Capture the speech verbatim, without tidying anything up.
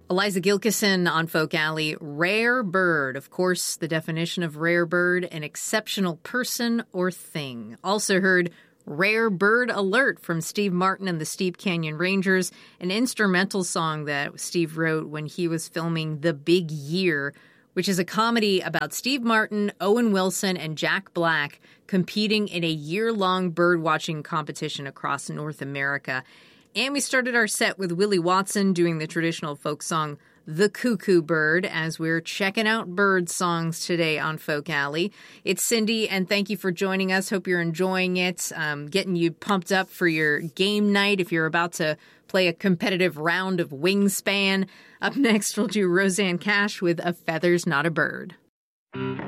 Eliza Gilkison on Folk Alley. Rare bird. Of course, the definition of rare bird, an exceptional person or thing. Also heard Rare Bird Alert from Steve Martin and the Steep Canyon Rangers, an instrumental song that Steve wrote when he was filming The Big Year, which is a comedy about Steve Martin, Owen Wilson, and Jack Black competing in a year-long bird-watching competition across North America. And we started our set with Willie Watson doing the traditional folk song The Cuckoo Bird as we're checking out bird songs today on Folk Alley. It's Cindy, and thank you for joining us. Hope you're enjoying it, um, getting you pumped up for your game night if you're about to play a competitive round of Wingspan. Up next, we'll do Rosanne Cash with A Feather's Not a Bird.